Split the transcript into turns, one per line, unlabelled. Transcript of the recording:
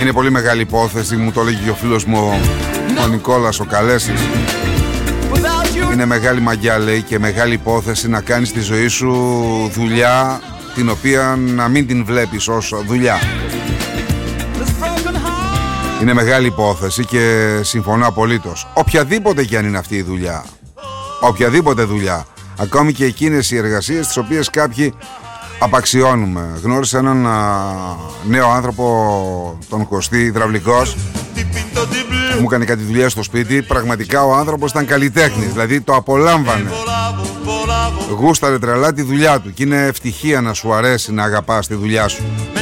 Είναι πολύ μεγάλη υπόθεση, μου το λέγει και ο φίλος μου ο Νικόλας ο Καλέσης. Είναι μεγάλη μαγιά, λέει, και μεγάλη υπόθεση να κάνεις στη ζωή σου δουλειά την οποία να μην την βλέπεις ως δουλειά. Είναι μεγάλη υπόθεση και συμφωνώ απολύτως. Οποιαδήποτε και αν είναι αυτή η δουλειά, οποιαδήποτε δουλειά, ακόμη και εκείνες οι εργασίες τις οποίες κάποιοι απαξιώνουμε. Γνώρισα έναν νέο άνθρωπο, τον Κωστή, υδραυλικός, μου έκανε κάτι δουλειά στο σπίτι. Πραγματικά ο άνθρωπος ήταν καλλιτέχνης, δηλαδή το απολάμβανε, γούσταρε τρελά τη δουλειά του και είναι ευτυχία να σου αρέσει να αγαπάς τη δουλειά σου.